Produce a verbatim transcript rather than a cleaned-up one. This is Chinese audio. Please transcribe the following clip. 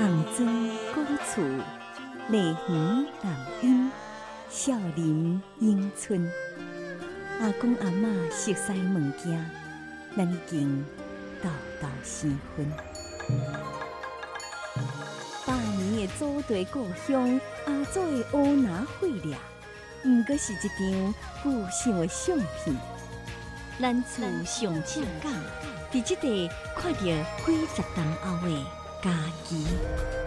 红砖古厝，丽园南音，少林永春。阿公阿嬷熟悉物件，咱已经道道生分。百年的祖地故乡，阿祖的乌拿血掠，毋过是一张旧相的相片。咱厝上正港，伫即地看到几十栋后的家己。